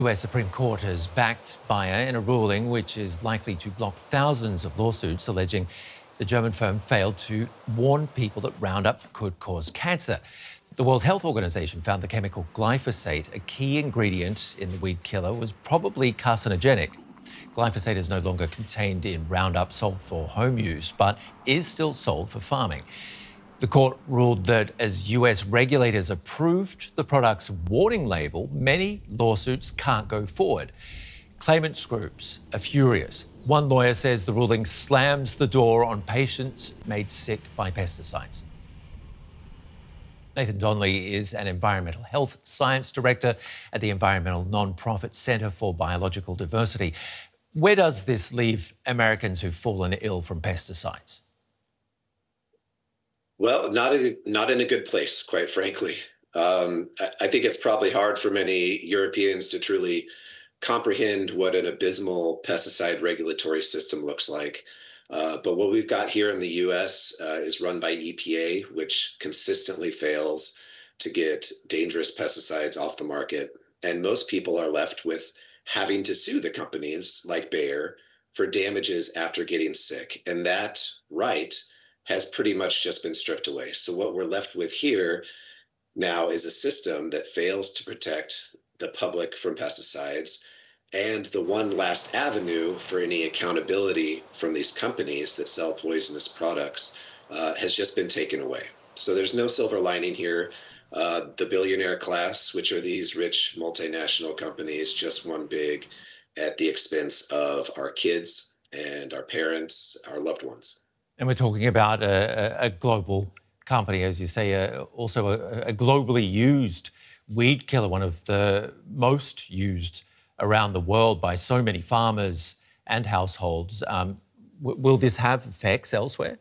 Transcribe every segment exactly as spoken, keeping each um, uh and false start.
U S Supreme Court has backed Bayer in a ruling which is likely to block thousands of lawsuits alleging the German firm failed to warn people that Roundup could cause cancer. The World Health Organization found the chemical glyphosate, a key ingredient in the weed killer, was probably carcinogenic. Glyphosate is no longer contained in Roundup sold for home use, but is still sold for farming. The court ruled that as U S regulators approved the product's warning label, many lawsuits can't go forward. Claimants groups are furious. One lawyer says the ruling slams the door on patients made sick by pesticides. Nathan Donnelly is an environmental health science director at the environmental non-profit Centre for Biological Diversity. Where does this leave Americans who've fallen ill from pesticides? Well, not a, not in a good place, quite frankly. Um, I, I think it's probably hard for many Europeans to truly comprehend what an abysmal pesticide regulatory system looks like. Uh, but what we've got here in the U S uh, is run by E P A, which consistently fails to get dangerous pesticides off the market. And most people are left with having to sue the companies like Bayer for damages after getting sick. And that right has pretty much just been stripped away. So what we're left with here now is a system that fails to protect the public from pesticides, and the one last avenue for any accountability from these companies that sell poisonous products uh, has just been taken away. So there's no silver lining here. Uh, the billionaire class, which are these rich multinational companies, just won big at the expense of our kids and our parents, our loved ones. And we're talking about a, a global company, as you say, uh, also a, a globally used weed killer, one of the most used around the world by so many farmers and households. Um, w- will this have effects elsewhere?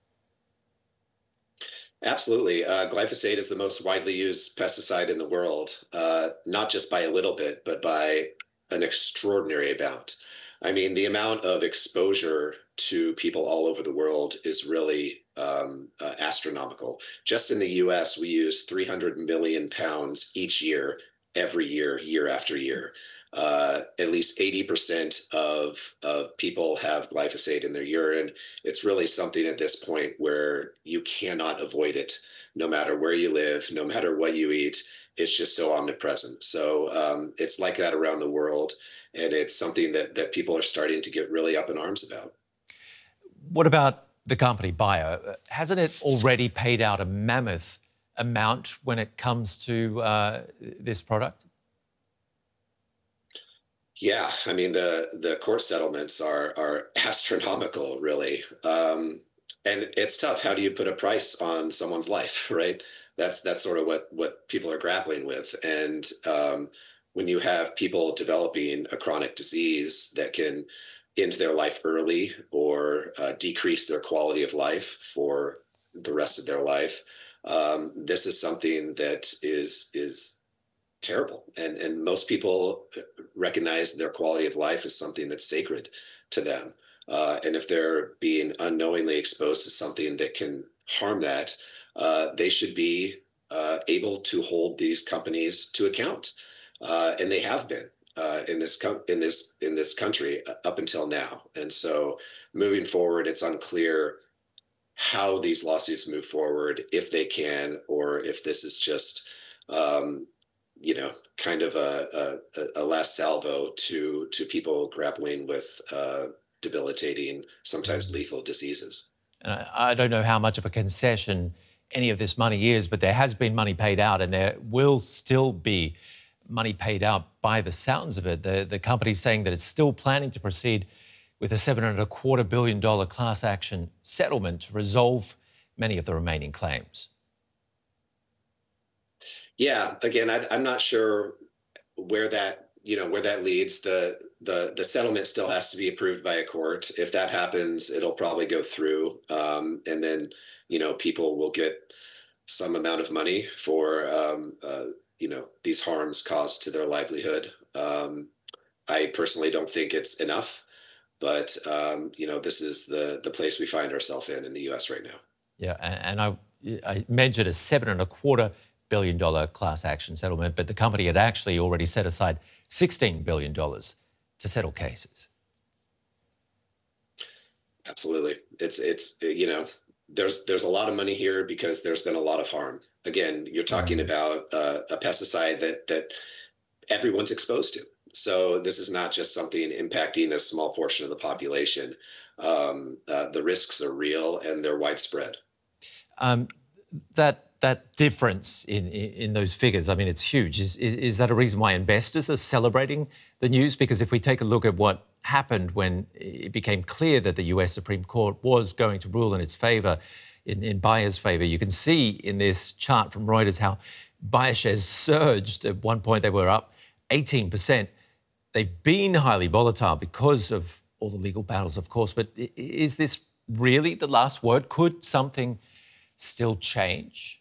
Absolutely. Uh, glyphosate is the most widely used pesticide in the world, uh, not just by a little bit, but by an extraordinary amount. I mean, the amount of exposure to people all over the world is really um, uh, astronomical. Just in the U S, we use three hundred million pounds each year, every year, year after year. Uh, at least eighty percent of, of people have glyphosate in their urine. It's really something at this point where you cannot avoid it, no matter where you live, no matter what you eat. It's just so omnipresent. So um, it's like that around the world. And it's something that, that people are starting to get really up in arms about. What about the company Bayer? Hasn't it already paid out a mammoth amount when it comes to uh, this product? Yeah, I mean, the, the court settlements are, are astronomical, really. Um, and it's tough. How do you put a price on someone's life, right? That's that's sort of what, what people are grappling with. And um, when you have people developing a chronic disease that can end their life early or uh, decrease their quality of life for the rest of their life, um, this is something that is is terrible. And and most people recognize their quality of life as something that's sacred to them. Uh, and if they're being unknowingly exposed to something that can harm that, uh, they should be uh, able to hold these companies to account. Uh, and they have been uh, in this com- in this in this country up until now. And so, moving forward, it's unclear how these lawsuits move forward, if they can, or if this is just, um, you know, kind of a, a, a last salvo to to people grappling with uh, debilitating, sometimes lethal diseases. And I, I don't know how much of a concession any of this money is, but there has been money paid out, and there will still be money paid out by the sounds of it. The, the company's saying that it's still planning to proceed with a seven and a quarter billion dollar class action settlement to resolve many of the remaining claims. Yeah, again, I, I'm not sure where that you know where that leads. The the the settlement still has to be approved by a court. If that happens, it'll probably go through, um, and then you know people will get some amount of money for um, uh, you know these harms caused to their livelihood. Um, I personally don't think it's enough, but um, you know this is the the place we find ourselves in in the U S right now. Yeah, and, and I, I mentioned a seven and a quarter billion dollar class action settlement, but the company had actually already set aside sixteen billion dollars to settle cases. Absolutely. It's, it's, you know, there's, there's a lot of money here because there's been a lot of harm. Again, you're talking Mm. about uh, a pesticide that, that everyone's exposed to. So this is not just something impacting a small portion of the population. Um, uh, the risks are real and they're widespread. Um, that that difference in, in in those figures, I mean, it's huge. Is, is is that a reason why investors are celebrating the news? Because if we take a look at what happened when it became clear that the U S Supreme Court was going to rule in its favour, in, in Bayer's favour, you can see in this chart from Reuters how Bayer shares surged. At one point, they were up eighteen percent. They've been highly volatile because of all the legal battles, of course. But is this really the last word? Could something still change?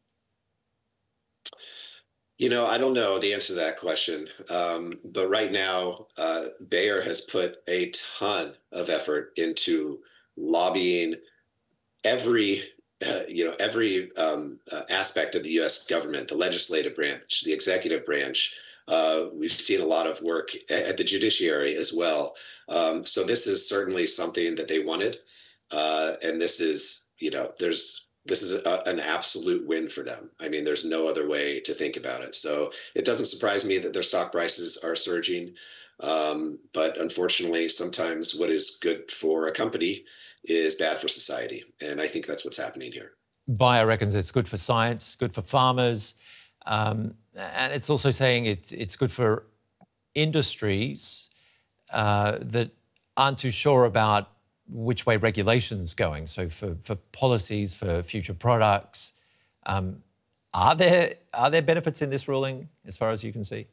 You know, I don't know the answer to that question. Um, but right now, uh, Bayer has put a ton of effort into lobbying every, uh, you know, every um, uh, aspect of the U S government, the legislative branch, the executive branch. Uh, we've seen a lot of work at the judiciary as well. Um, so this is certainly something that they wanted. Uh, and this is, you know, there's, this is a, an absolute win for them. I mean, there's no other way to think about it. So it doesn't surprise me that their stock prices are surging. Um, but unfortunately, sometimes what is good for a company is bad for society. And I think that's what's happening here. Bayer reckons it's good for science, good for farmers, um, and it's also saying it, it's good for industries uh, that aren't too sure about which way regulation's going. So for, for policies, for future products, um, are there are there benefits in this ruling as far as you can see?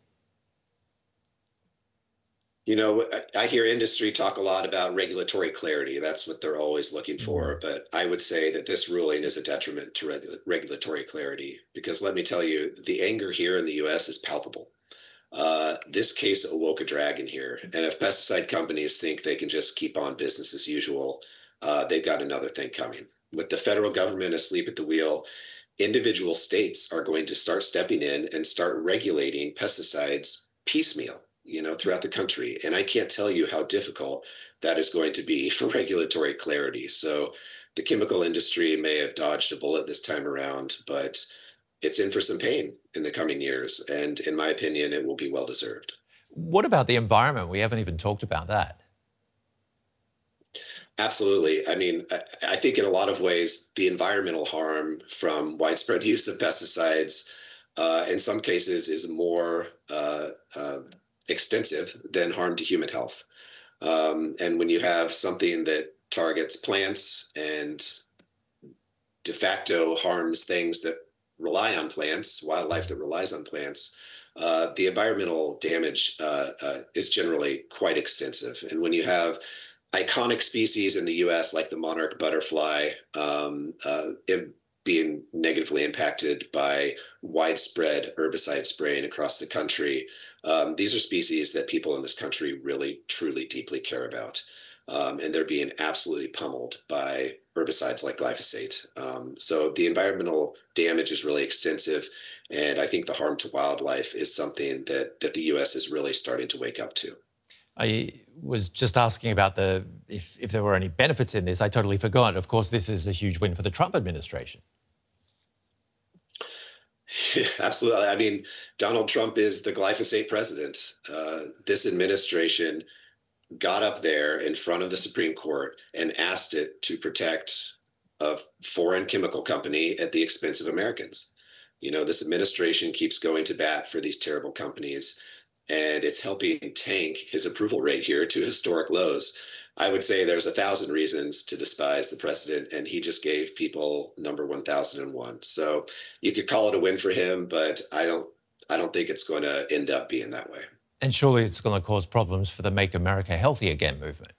You know, I hear industry talk a lot about regulatory clarity. That's what they're always looking for. But I would say that this ruling is a detriment to regu- regulatory clarity, because let me tell you, the anger here in the U S is palpable. Uh, this case awoke a dragon here. And if pesticide companies think they can just keep on business as usual, uh, they've got another thing coming. With the federal government asleep at the wheel, individual states are going to start stepping in and start regulating pesticides piecemeal, you know, throughout the country. And I can't tell you how difficult that is going to be for regulatory clarity. So the chemical industry may have dodged a bullet this time around, but it's in for some pain in the coming years. And in my opinion, it will be well deserved. What about the environment? We haven't even talked about that. Absolutely. I mean, I, I think in a lot of ways, the environmental harm from widespread use of pesticides, uh, in some cases, is more uh, uh, extensive than harm to human health. Um, and when you have something that targets plants and de facto harms things that rely on plants, wildlife that relies on plants, uh, the environmental damage uh, uh, is generally quite extensive. And when you have iconic species in the U S like the monarch butterfly um, uh, being negatively impacted by widespread herbicide spraying across the country, um, these are species that people in this country really, truly, deeply care about. Um, and they're being absolutely pummeled by herbicides like glyphosate. Um, so the environmental damage is really extensive. And I think the harm to wildlife is something that, that the U S is really starting to wake up to. I was just asking about the if, if there were any benefits in this. I totally forgot. Of course, this is a huge win for the Trump administration. Absolutely. I mean, Donald Trump is the glyphosate president. Uh, this administration got up there in front of the Supreme Court and asked it to protect a foreign chemical company at the expense of Americans. You know, this administration keeps going to bat for these terrible companies, and it's helping tank his approval rate here to historic lows. I would say there's a thousand reasons to despise the president, and he just gave people number one thousand one. So you could call it a win for him, but I don't, I don't think it's going to end up being that way. And surely it's going to cause problems for the Make America Healthy Again movement.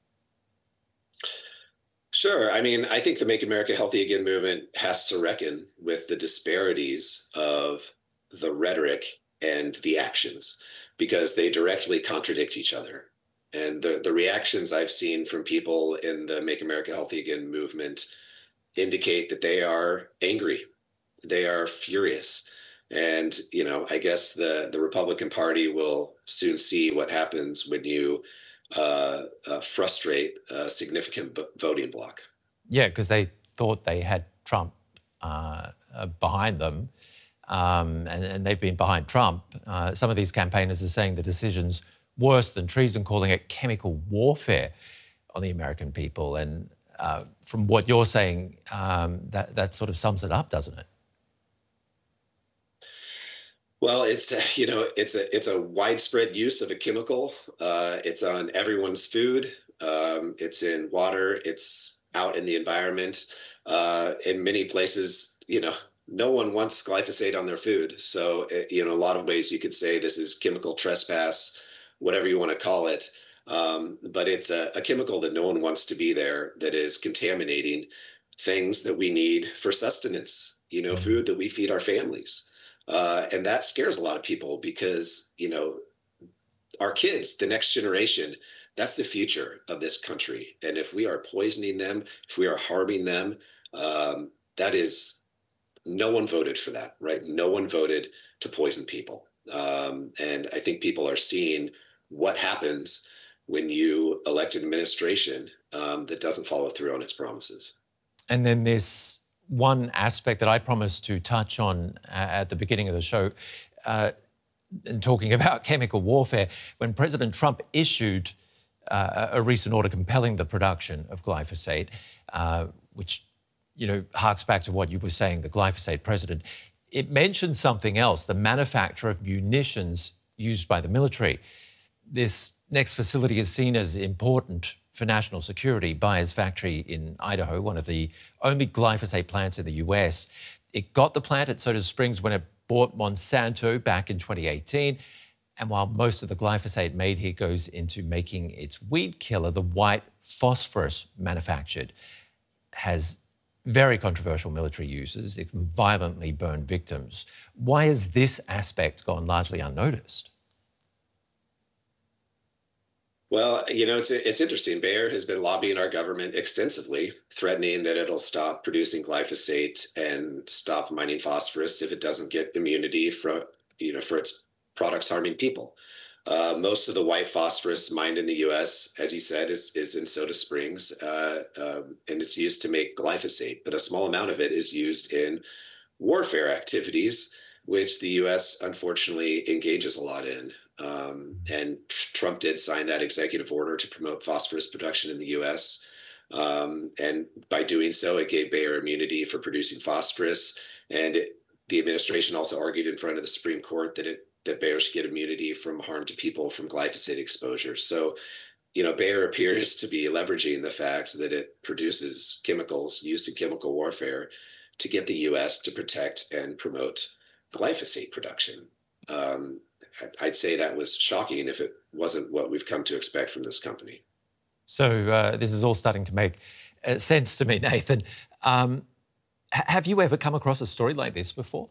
Sure. I mean, I think the Make America Healthy Again movement has to reckon with the disparities of the rhetoric and the actions, because they directly contradict each other. And the, the reactions I've seen from people in the Make America Healthy Again movement indicate that they are angry. They are furious. And, you know, I guess the, the Republican Party will soon see what happens when you uh, uh, frustrate a significant b- voting bloc. Yeah, because they thought they had Trump uh, uh, behind them, um, and, and they've been behind Trump. Uh, some of these campaigners are saying the decision's worse than treason, calling it chemical warfare on the American people. And uh, from what you're saying, um, that, that sort of sums it up, doesn't it? Well, it's uh, you know it's a it's a widespread use of a chemical. Uh, it's on everyone's food. Um, it's in water. It's out in the environment. Uh, in many places, you know, no one wants glyphosate on their food. So, uh, you know, a lot of ways you could say this is chemical trespass, whatever you want to call it. Um, but it's a, a chemical that no one wants to be there, that is contaminating things that we need for sustenance. You know, Mm. food that we feed our families. Uh, and that scares a lot of people because, you know, our kids, the next generation, that's the future of this country. And if we are poisoning them, if we are harming them, um, that is, no one voted for that, right? No one voted to poison people. Um, and I think people are seeing what happens when you elect an administration um, that doesn't follow through on its promises. And then there's one aspect that I promised to touch on uh, at the beginning of the show, uh, in talking about chemical warfare. When President Trump issued uh, a recent order compelling the production of glyphosate, uh, which, you know, harks back to what you were saying, the glyphosate precedent, it mentioned something else, the manufacture of munitions used by the military. This next facility is seen as important for national security. Bayer's factory in Idaho, one of the only glyphosate plants in the U S. It got the plant at Soda Springs when it bought Monsanto back in twenty eighteen. And while most of the glyphosate made here goes into making its weed killer, the white phosphorus manufactured has very controversial military uses. It can violently burn victims. Why has this aspect gone largely unnoticed? Well, you know, it's it's interesting. Bayer has been lobbying our government extensively, threatening that it'll stop producing glyphosate and stop mining phosphorus if it doesn't get immunity from, you know, for its products harming people. Uh, most of the white phosphorus mined in the U S, as you said, is is in Soda Springs, uh, um, and it's used to make glyphosate. But a small amount of it is used in warfare activities, which the U S unfortunately engages a lot in. Um, and tr- Trump did sign that executive order to promote phosphorus production in the U S. Um, and by doing so, it gave Bayer immunity for producing phosphorus. And it, the administration also argued in front of the Supreme Court that it that Bayer should get immunity from harm to people from glyphosate exposure. So, you know, Bayer appears to be leveraging the fact that it produces chemicals used in chemical warfare to get the U S to protect and promote glyphosate production. Um, I'd say that was shocking if it wasn't what we've come to expect from this company. So uh, this is all starting to make uh, sense to me, Nathan. Um, h- have you ever come across a story like this before?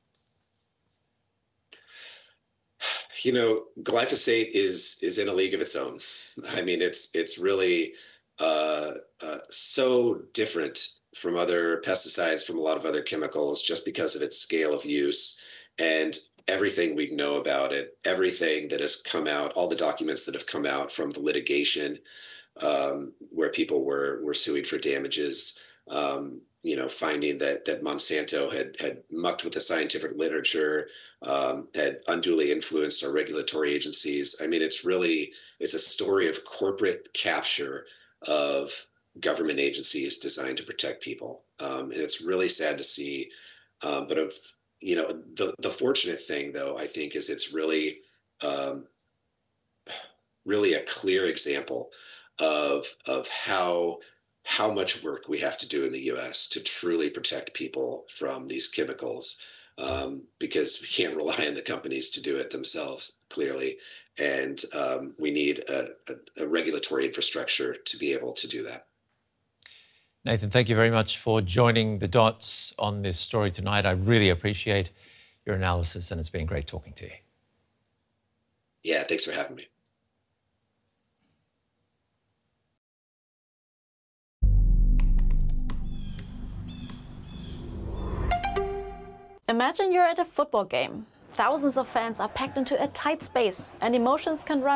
You know, glyphosate is is in a league of its own. I mean, it's it's really uh, uh, so different from other pesticides, from a lot of other chemicals, just because of its scale of use and everything we know about it, everything that has come out, all the documents that have come out from the litigation um, where people were were suing for damages. Um, you know, finding that that Monsanto had had mucked with the scientific literature, um, had unduly influenced our regulatory agencies. I mean, it's really it's a story of corporate capture of government agencies designed to protect people, um, and it's really sad to see. Um, but of you know, the the fortunate thing though, I think, is it's really um, really a clear example of of how how much work we have to do in the U S to truly protect people from these chemicals, um, because we can't rely on the companies to do it themselves, clearly, and um, we need a, a, a regulatory infrastructure to be able to do that. Nathan, thank you very much for joining the dots on this story tonight. I really appreciate your analysis, and it's been great talking to you. Yeah, thanks for having me. Imagine you're at a football game. Thousands of fans are packed into a tight space, and emotions can run